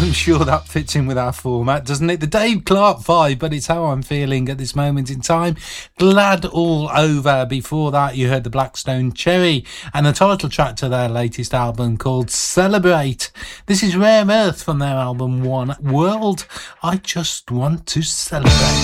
I'm sure that fits in with our format, doesn't it? The Dave Clark 5, but it's how I'm feeling at this moment in time. Glad All Over. Before that, you heard the Blackstone Cherry and the title track to their latest album called Celebrate. This is Rare Earth from their album One World. I just want to celebrate.